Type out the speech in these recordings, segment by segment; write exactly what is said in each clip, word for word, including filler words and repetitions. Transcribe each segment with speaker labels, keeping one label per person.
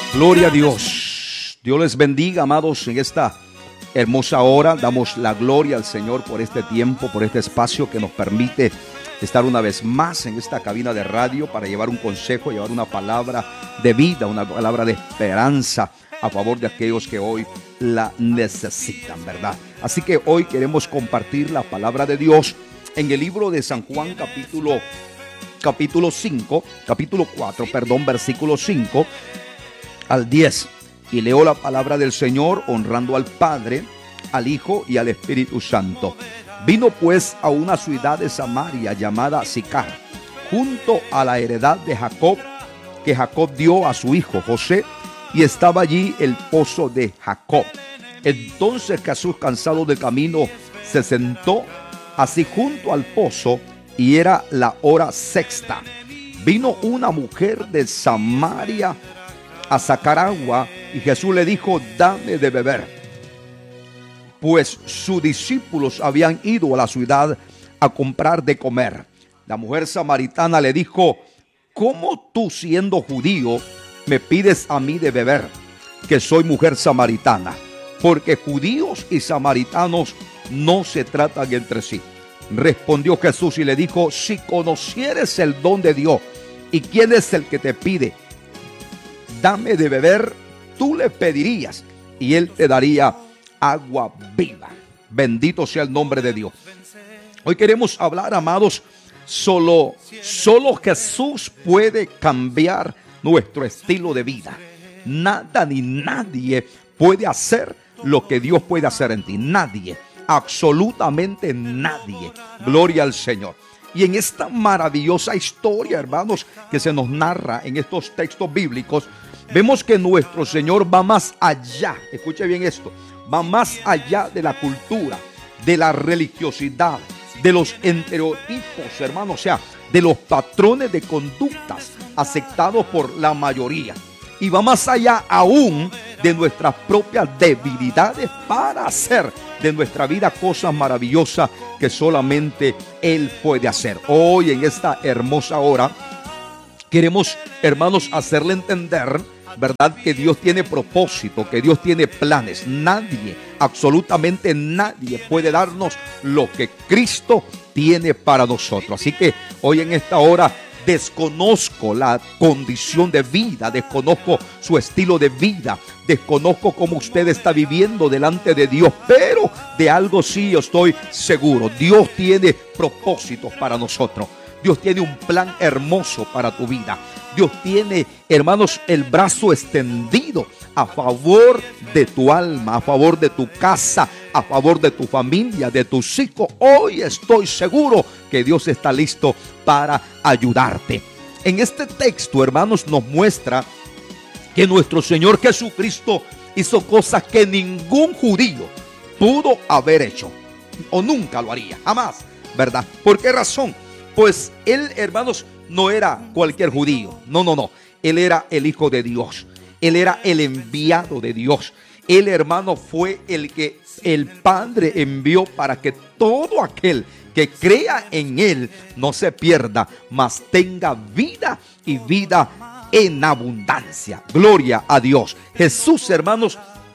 Speaker 1: Gloria a Dios. Dios les bendiga, amados, en esta hermosa hora. Damos la gloria al Señor por este tiempo, por este espacio que nos permite estar una vez más en esta cabina de radio para llevar un consejo, llevar una palabra de vida, una palabra de esperanza a favor de aquellos que hoy la necesitan, ¿verdad? Así que hoy queremos compartir la palabra de Dios en el libro de San Juan, capítulo, capítulo cinco, capítulo cuatro, perdón, versículo cinco al diez. Y leo la palabra del Señor honrando al Padre, al Hijo y al Espíritu Santo. Vino pues a una ciudad de Samaria llamada Sicar, junto a la heredad de Jacob, que Jacob dio a su hijo José, y estaba allí el pozo de Jacob. Entonces Jesús, cansado del camino, se sentó así junto al pozo, y era la hora sexta. Vino una mujer de Samaria a sacar agua, y Jesús le dijo: dame de beber. Pues sus discípulos habían ido a la ciudad a comprar de comer. La mujer samaritana le dijo: ¿cómo tú, siendo judío, me pides a mí de beber, que soy mujer samaritana? Porque judíos y samaritanos no se tratan entre sí. Respondió Jesús y le dijo: si conocieres el don de Dios y quién es el que te pide, dame de beber, tú le pedirías y él te daría agua viva. Bendito sea el nombre de Dios. Hoy queremos hablar, amados, solo, solo Jesús puede cambiar nuestro estilo de vida. Nada ni nadie puede hacer lo que Dios puede hacer en ti. Nadie, absolutamente nadie. Gloria al Señor. Y en esta maravillosa historia, hermanos, que se nos narra en estos textos bíblicos, vemos que nuestro Señor va más allá. Escuche bien esto. Va más allá de la cultura, de la religiosidad, de los estereotipos, hermanos, o sea, de los patrones de conductas aceptados por la mayoría. Y va más allá aún de nuestras propias debilidades para hacer de nuestra vida cosas maravillosas que solamente Él puede hacer. Hoy, en esta hermosa hora, queremos, hermanos, hacerle entender, ¿verdad?, que Dios tiene propósito, que Dios tiene planes. Nadie, absolutamente nadie puede darnos lo que Cristo tiene para nosotros. Así que hoy en esta hora desconozco la condición de vida, desconozco su estilo de vida, desconozco cómo usted está viviendo delante de Dios, pero de algo sí yo estoy seguro: Dios tiene propósitos para nosotros. Dios tiene un plan hermoso para tu vida. Dios tiene, hermanos, el brazo extendido a favor de tu alma, a favor de tu casa, a favor de tu familia, de tus hijos. Hoy estoy seguro que Dios está listo para ayudarte. En este texto, hermanos, nos muestra que nuestro Señor Jesucristo hizo cosas que ningún judío pudo haber hecho, o nunca lo haría, jamás, ¿verdad? ¿Por qué razón? Pues Él, hermanos, no era cualquier judío. No, no, no. Él era el Hijo de Dios. Él era el enviado de Dios. Él, hermano, fue el que el Padre envió para que todo aquel que crea en Él no se pierda, mas tenga vida y vida en abundancia. Gloria a Dios. Jesús, hermanos,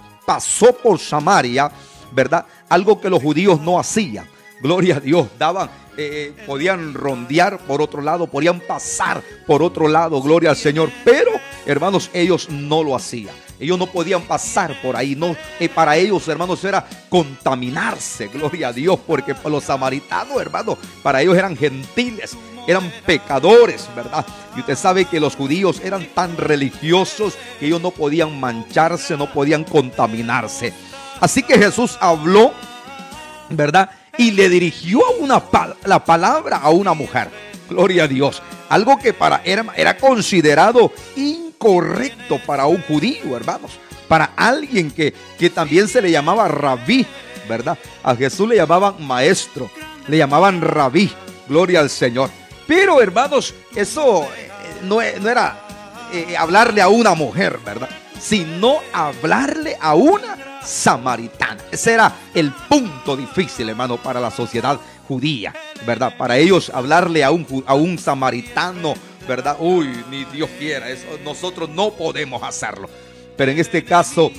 Speaker 1: pasó por Samaria, ¿verdad? Algo que los judíos no hacían. Gloria a Dios. Daban, eh, podían rondear por otro lado, podían pasar por otro lado. Gloria al Señor. Pero, hermanos, ellos no lo hacían. Ellos no podían pasar por ahí. No, eh, para ellos, hermanos, era contaminarse. Gloria a Dios. Porque los samaritanos, hermanos, para ellos eran gentiles, eran pecadores, ¿verdad? Y usted sabe que los judíos eran tan religiosos que ellos no podían mancharse, no podían contaminarse. Así que Jesús habló, ¿verdad?, y le dirigió una la palabra a una mujer. Gloria a Dios. Algo que para era, era considerado incorrecto para un judío, hermanos. Para alguien que, que también se le llamaba rabí, ¿verdad? A Jesús le llamaban maestro, le llamaban rabí. Gloria al Señor. Pero, hermanos, eso eh, no, no era eh, hablarle a una mujer, ¿verdad?, sino hablarle a una samaritana. Ese era el punto difícil, hermano, para la sociedad judía, ¿verdad? Para ellos hablarle a un, a un samaritano ¿verdad? Uy, ni Dios quiera, eso nosotros no podemos hacerlo. Pero en este caso,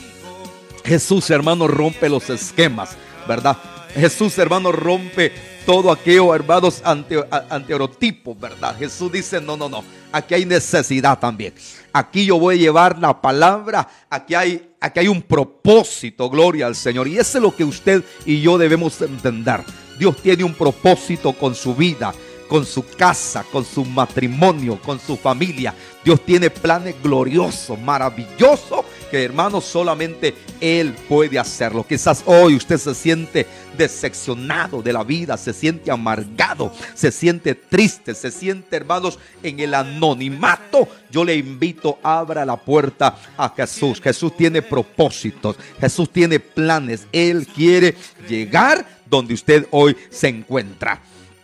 Speaker 1: Jesús, hermano, rompe los esquemas, ¿verdad? Jesús, hermano, rompe todo aquello, hermanos, ante, anteorotipos, ¿verdad? Jesús dice, no, no, no, aquí hay necesidad también. Aquí yo voy a llevar la palabra, aquí hay, aquí hay un propósito, gloria al Señor. Y eso es lo que usted y yo debemos entender. Dios tiene un propósito con su vida, con su casa, con su matrimonio, con su familia. Dios tiene planes gloriosos, maravillosos, que hermanos solamente Él puede hacerlo. Quizás hoy usted se siente decepcionado de la vida, se siente amargado, se siente triste, se siente, hermanos, en el anonimato. Yo le invito, abra la puerta a Jesús. Jesús tiene propósitos, Jesús tiene planes. Él quiere llegar donde usted hoy se encuentra.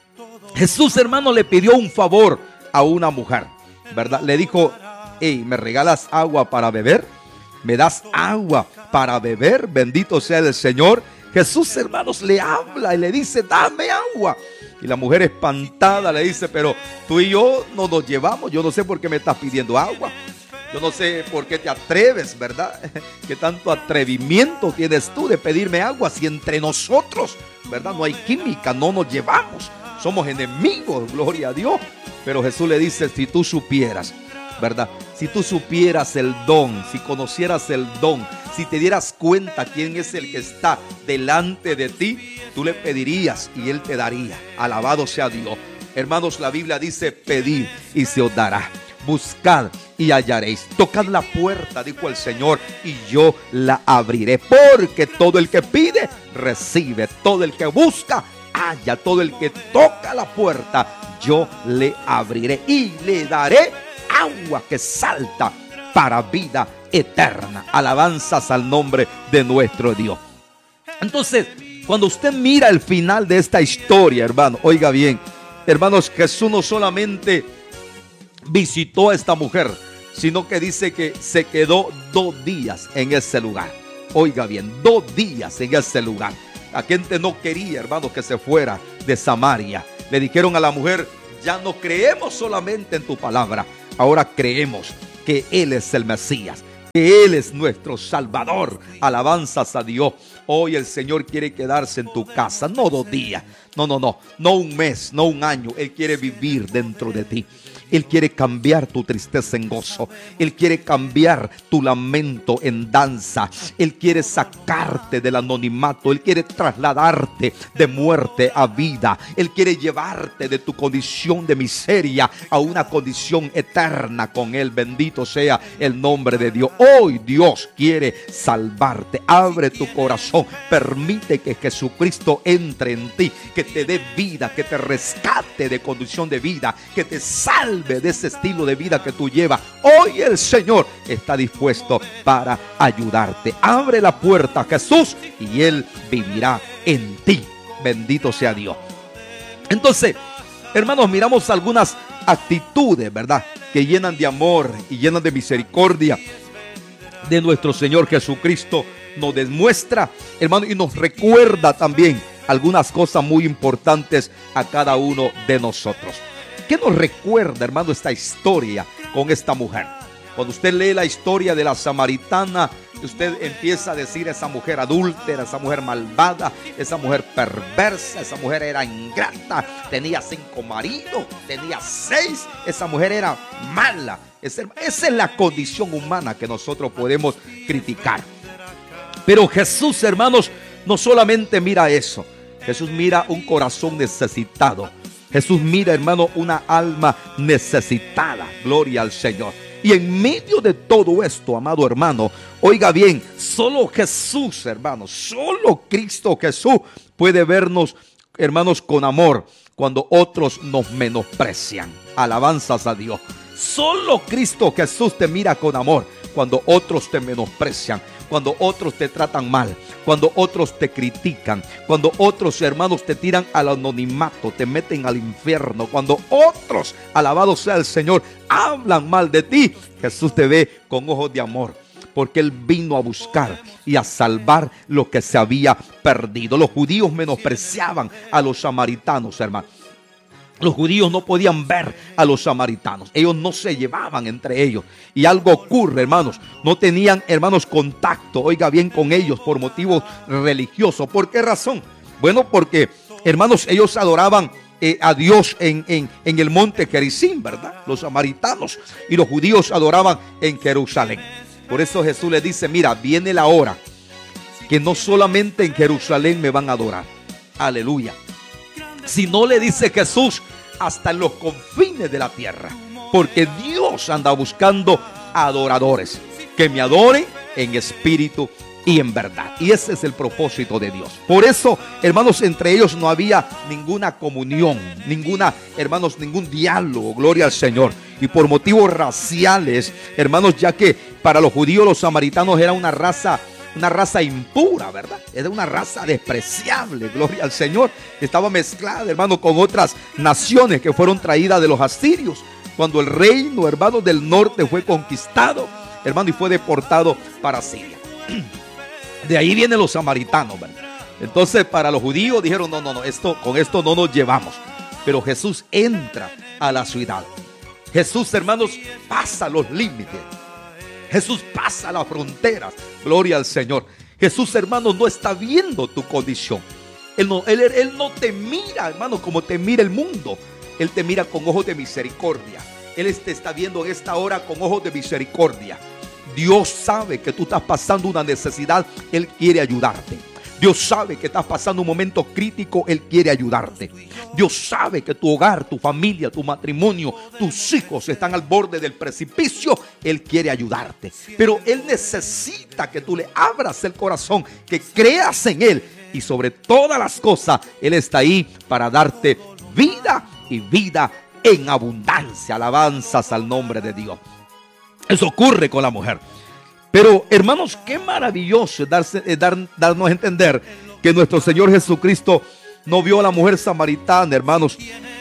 Speaker 1: Jesús, hermano, le pidió un favor a una mujer, ¿verdad? Le dijo, hey, ¿me regalas agua para beber? ¿Me das agua para beber? Bendito sea el Señor. Jesús, hermanos, le habla y le dice, dame agua. Y la mujer espantada le dice, pero tú y yo no nos llevamos. Yo no sé por qué me estás pidiendo agua. Yo no sé por qué te atreves, ¿verdad? ¿Qué tanto atrevimiento tienes tú de pedirme agua si entre nosotros, ¿verdad? No hay química, no nos llevamos. Somos enemigos, gloria a Dios. Pero Jesús le dice, si tú supieras, ¿verdad? Si tú supieras el don, si conocieras el don, si te dieras cuenta quién es el que está delante de ti, tú le pedirías y Él te daría. Alabado sea Dios. Hermanos, la Biblia dice, pedid y se os dará. Buscad y hallaréis. Tocad la puerta, dijo el Señor, y yo la abriré. Porque todo el que pide, recibe. Todo el que busca, halla. Todo el que toca la puerta, yo le abriré y le daré agua que salta para vida eterna. Alabanzas al nombre de nuestro Dios. Entonces, cuando usted mira el final de esta historia, hermano, oiga bien, hermanos, Jesús no solamente visitó a esta mujer, sino que dice que se quedó dos días en ese lugar. Oiga bien, dos días en ese lugar. La gente no quería, hermanos, que se fuera de Samaria. Le dijeron a la mujer, ya no creemos solamente en tu palabra, ahora creemos que Él es el Mesías, que Él es nuestro Salvador. Alabanzas a Dios. Hoy el Señor quiere quedarse en tu casa, no dos días, no, no, no, no un mes, no un año. Él quiere vivir dentro de ti. Él quiere cambiar tu tristeza en gozo. Él quiere cambiar tu lamento en danza. Él quiere sacarte del anonimato. Él quiere trasladarte de muerte a vida. Él quiere llevarte de tu condición de miseria a una condición eterna con Él. Bendito sea el nombre de Dios. Hoy Dios quiere salvarte. Abre tu corazón. Permite que Jesucristo entre en ti, que te dé vida, que te rescate de condición de vida, que te salve de ese estilo de vida que tú llevas. Hoy el Señor está dispuesto para ayudarte. Abre la puerta a Jesús y Él vivirá en ti. Bendito sea Dios. Entonces, hermanos, miramos algunas actitudes, ¿verdad?, que llenan de amor y llenan de misericordia de nuestro Señor Jesucristo. Nos demuestra, hermano, y nos recuerda también algunas cosas muy importantes a cada uno de nosotros. ¿Qué nos recuerda, hermano, esta historia con esta mujer? Cuando usted lee la historia de la samaritana, usted empieza a decir, esa mujer adúltera, esa mujer malvada, esa mujer perversa, esa mujer era ingrata, tenía cinco maridos, tenía seis, esa mujer era mala. Esa, esa es la condición humana que nosotros podemos criticar. Pero Jesús, hermanos, no solamente mira eso. Jesús mira un corazón necesitado. Jesús mira, hermano, una alma necesitada. Gloria al Señor. Y en medio de todo esto, amado hermano, oiga bien, solo Jesús, hermano, solo Cristo Jesús puede vernos, hermanos, con amor cuando otros nos menosprecian. Alabanzas a Dios. Solo Cristo Jesús te mira con amor cuando otros te menosprecian, cuando otros te tratan mal, cuando otros te critican, cuando otros, hermanos, te tiran al anonimato, te meten al infierno, cuando otros, alabado sea el Señor, hablan mal de ti. Jesús te ve con ojos de amor, porque Él vino a buscar y a salvar lo que se había perdido. Los judíos menospreciaban a los samaritanos, hermanos. Los judíos no podían ver a los samaritanos. Ellos no se llevaban entre ellos. Y algo ocurre, hermanos. No tenían, hermanos, contacto, oiga bien, con ellos por motivos religiosos. ¿Por qué razón? Bueno, porque, hermanos, ellos adoraban eh, a Dios en, en, en el monte Gerizim, ¿verdad? Los samaritanos. Y los judíos adoraban en Jerusalén. Por eso Jesús les dice, mira, viene la hora que no solamente en Jerusalén me van a adorar. Aleluya. Si no, le dice Jesús, hasta en los confines de la tierra, porque Dios anda buscando adoradores que me adoren en espíritu y en verdad. Y ese es el propósito de Dios. Por eso, hermanos, entre ellos no había ninguna comunión, ninguna, hermanos, ningún diálogo, gloria al Señor. Y por motivos raciales, hermanos, ya que para los judíos los samaritanos eran una raza Una raza impura, ¿verdad? Era una raza despreciable, gloria al Señor. Estaba mezclada, hermano, con otras naciones que fueron traídas de los asirios. Cuando el reino, hermano, del norte fue conquistado, hermano, y fue deportado para Siria. De ahí vienen los samaritanos, ¿verdad? Entonces, para los judíos dijeron, no, no, no, esto, con esto no nos llevamos. Pero Jesús entra a la ciudad. Jesús, hermanos, pasa los límites. Jesús pasa las fronteras, gloria al Señor. Jesús, hermano, no está viendo tu condición. Él no, él, él no te mira, hermano, como te mira el mundo. Él te mira con ojos de misericordia. Él te está viendo en esta hora con ojos de misericordia. Dios sabe que tú estás pasando una necesidad. Él quiere ayudarte. Dios sabe que estás pasando un momento crítico. Él quiere ayudarte. Dios sabe que tu hogar, tu familia, tu matrimonio, tus hijos están al borde del precipicio. Él quiere ayudarte. Pero Él necesita que tú le abras el corazón, que creas en Él. Y sobre todas las cosas, Él está ahí para darte vida y vida en abundancia. Alabanzas al nombre de Dios. Eso ocurre con la mujer. Pero, hermanos, qué maravilloso es darse, es dar, darnos a entender que nuestro Señor Jesucristo no vio a la mujer samaritana, hermanos,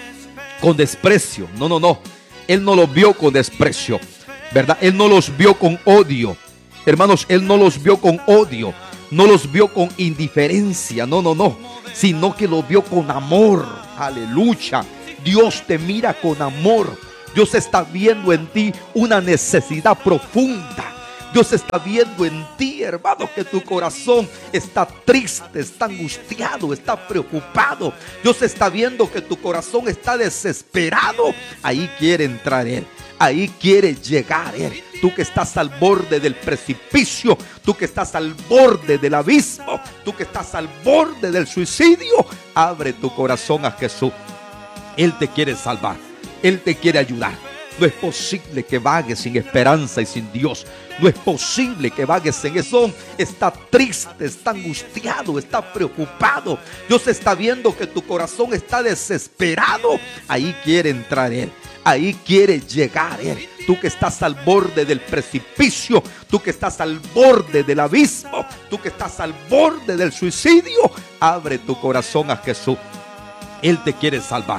Speaker 1: con desprecio. No, no, no. Él no los vio con desprecio, ¿verdad? Él no los vio con odio. Hermanos, Él no los vio con odio. No los vio con indiferencia. No, no, no. Sino que los vio con amor. Aleluya. Dios te mira con amor. Dios está viendo en ti una necesidad profunda. Dios está viendo en ti, hermano, que tu corazón está triste, está angustiado, está preocupado. Dios está viendo que tu corazón está desesperado. Ahí quiere entrar Él. Ahí quiere llegar Él. Tú que estás al borde del precipicio, tú que estás al borde del abismo, tú que estás al borde del suicidio, abre tu corazón a Jesús. Él te quiere salvar. Él te quiere ayudar. No es posible que vagues sin esperanza y sin Dios. No es posible que vagues en eso. Está triste, está angustiado, está preocupado. Dios está viendo que tu corazón está desesperado. Ahí quiere entrar Él. Ahí quiere llegar Él. Tú que estás al borde del precipicio, tú que estás al borde del abismo, tú que estás al borde del suicidio, abre tu corazón a Jesús. Él te quiere salvar.